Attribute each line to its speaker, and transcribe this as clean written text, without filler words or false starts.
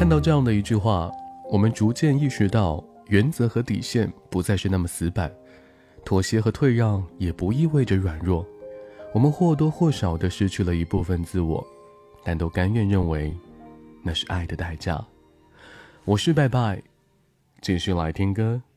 Speaker 1: 看到这样的一句话，我们逐渐意识到，原则和底线不再是那么死板，妥协和退让也不意味着软弱。我们或多或少地失去了一部分自我，但都甘愿认为那是爱的代价。我是拜拜，继续来听歌。